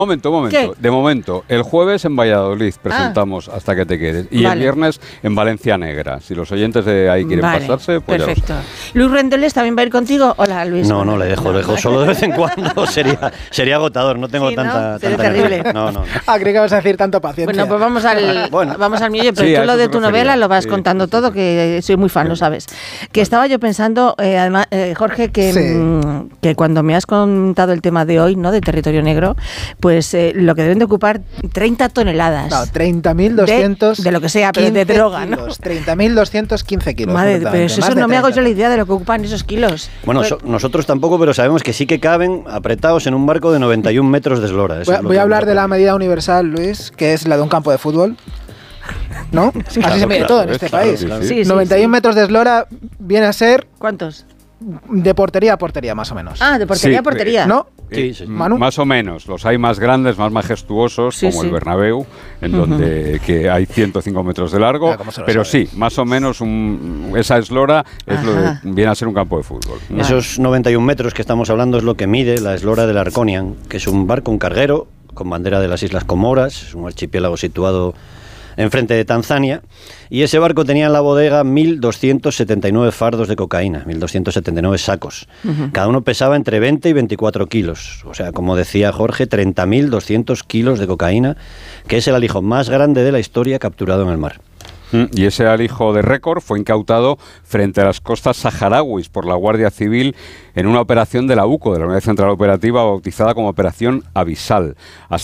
Momento. ¿Qué? De momento, el jueves en Valladolid presentamos Hasta que te quedes. Y el viernes en Valencia Negra. Si los oyentes de ahí quieren pasarse, pues perfecto. Luis Rendueles también va a ir contigo. Hola, Luis. No, le dejo solo de vez en cuando. Sería agotador, no tengo tanta terrible. No. Creí que vas a decir tanto paciencia. Bueno, pues vamos al mío. Pero tú lo de tu novela lo vas contando todo, que soy muy fan, lo sabes. Que estaba yo pensando, además, Jorge, que cuando me has contado el tema de hoy, ¿no? De territorio negro, pues lo que deben de ocupar 30 toneladas. No, 30.200 de lo que sea, pero de droga, ¿no? 30.215 kilos. Madre, pero eso no me hago yo la idea de lo que ocupan esos kilos. Bueno, nosotros tampoco, pero sabemos que sí que caben apretados en un barco de 91 metros de eslora. Voy a hablar de la medida universal, Luis, que es la de un campo de fútbol. ¿No? Sí, así se mide todo en este país. Sí, 91 metros de eslora viene a ser... ¿Cuántos? De portería a portería, más o menos. De portería a portería. ¿No? Sí. Manu. Más o menos. Los hay más grandes, más majestuosos, como el Bernabéu, en donde que hay 105 metros de largo. Pero sí, más o menos esa eslora es lo de, viene a ser un campo de fútbol. Esos 91 metros que estamos hablando es lo que mide la eslora del Arconian, que es un barco, un carguero, con bandera de las Islas Comoras, es un archipiélago situado enfrente de Tanzania, y ese barco tenía en la bodega 1.279 fardos de cocaína, 1.279 sacos. Cada uno pesaba entre 20 y 24 kilos, o sea, como decía Jorge, 30.200 kilos de cocaína, que es el alijo más grande de la historia capturado en el mar. Y ese alijo de récord fue incautado frente a las costas saharauis por la Guardia Civil en una operación de la UCO, de la Unidad Central Operativa, bautizada como Operación Avisal.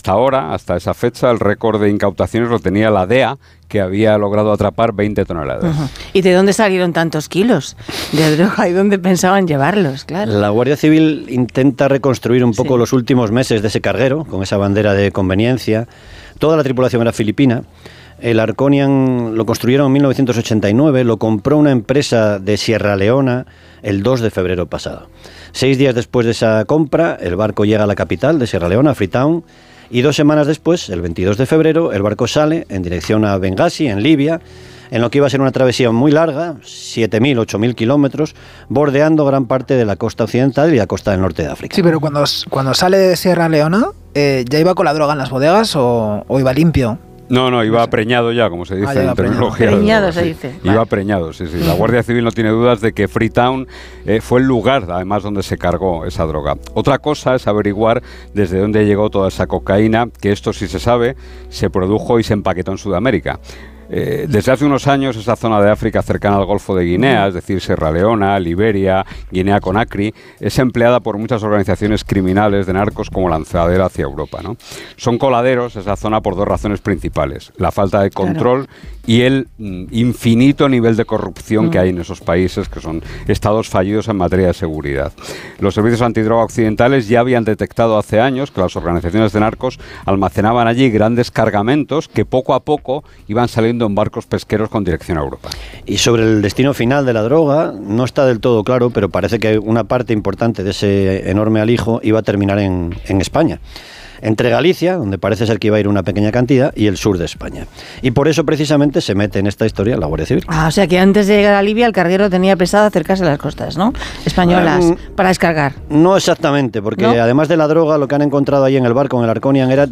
Hasta esa fecha, el récord de incautaciones lo tenía la DEA, que había logrado atrapar 20 toneladas. ¿Y de dónde salieron tantos kilos de droga y dónde pensaban llevarlos? Claro. La Guardia Civil intenta reconstruir un poco los últimos meses de ese carguero, con esa bandera de conveniencia. Toda la tripulación era filipina. El Arconian lo construyeron en 1989, lo compró una empresa de Sierra Leona el 2 de febrero pasado. 6 días después de esa compra, el barco llega a la capital de Sierra Leona, Freetown, y 2 semanas después, el 22 de febrero, el barco sale en dirección a Bengasi, en Libia, en lo que iba a ser una travesía muy larga, 7.000, 8.000 kilómetros, bordeando gran parte de la costa occidental y la costa del norte de África. Sí, pero cuando sale de Sierra Leona, ¿ya iba con la droga en las bodegas o iba limpio? No, iba preñado ya, como se dice en terminología. Preñado se dice. Iba preñado, sí. La Guardia Civil no tiene dudas de que Freetown fue el lugar, además, donde se cargó esa droga. Otra cosa es averiguar desde dónde llegó toda esa cocaína, que esto sí se sabe, se produjo y se empaquetó en Sudamérica. Desde hace unos años esa zona de África cercana al Golfo de Guinea, es decir, Sierra Leona, Liberia, Guinea Conakry, es empleada por muchas organizaciones criminales de narcos como lanzadera hacia Europa, ¿no? Son coladeros esa zona por 2 razones principales: la falta de control y el infinito nivel de corrupción que hay en esos países, que son estados fallidos en materia de seguridad. Los servicios antidroga occidentales ya habían detectado hace años que las organizaciones de narcos almacenaban allí grandes cargamentos que poco a poco iban saliendo en barcos pesqueros con dirección a Europa. Y sobre el destino final de la droga, no está del todo claro, pero parece que una parte importante de ese enorme alijo iba a terminar en España. Entre Galicia, donde parece ser que iba a ir una pequeña cantidad, y el sur de España. Y por eso precisamente se mete en esta historia la Guardia Civil. O sea que antes de llegar a Libia el carguero tenía pensado acercarse a las costas, ¿no? Españolas, para descargar. No exactamente, porque además de la droga, lo que han encontrado ahí en el barco, en el Arconian, era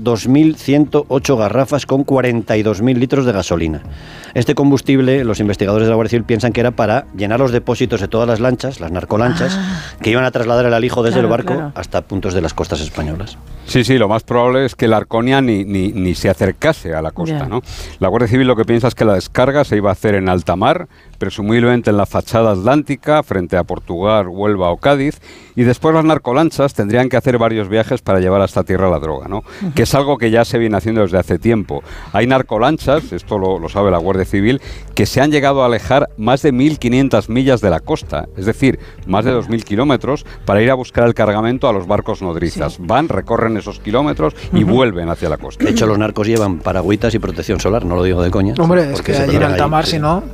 2.108 garrafas con 42.000 litros de gasolina. Este combustible, los investigadores de la Guardia Civil piensan que era para llenar los depósitos de todas las lanchas, las narcolanchas, que iban a trasladar el alijo desde el barco hasta puntos de las costas españolas. Sí, lo más probable es que el Arconian ni se acercase a la costa, ¿no? La Guardia Civil lo que piensa es que la descarga se iba a hacer en alta mar, presumiblemente en la fachada atlántica, frente a Portugal, Huelva o Cádiz, y después las narcolanchas tendrían que hacer varios viajes para llevar hasta tierra la droga, ¿no? Que es algo que ya se viene haciendo desde hace tiempo. Hay narcolanchas, esto lo sabe la Guardia Civil, que se han llegado a alejar más de 1.500 millas de la costa, es decir, más de 2.000 kilómetros, para ir a buscar el cargamento a los barcos nodrizas. Van, recorren esos kilómetros y vuelven hacia la costa. De hecho, los narcos llevan paragüitas y protección solar, no lo digo de coña. Hombre, es que allí en alta mar, si no...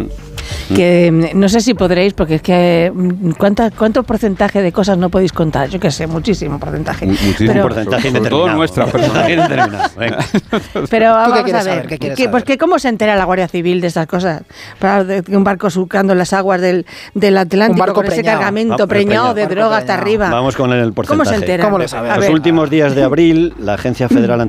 Que no sé si podréis, porque es que ¿cuánto porcentaje de cosas no podéis contar? Yo qué sé, muchísimo porcentaje. Muchísimo porcentaje indeterminado. Todo nuestra personalidad. Pero vamos a ver, saber? ¿Qué quieres saber? Pues que ¿cómo se entera la Guardia Civil de estas cosas? Para que un barco surcando las aguas del Atlántico con ese cargamento preñado de droga hasta arriba. Vamos con el porcentaje. ¿Cómo se entera? ¿Cómo lo sabes? Los últimos días de abril, la Agencia Federal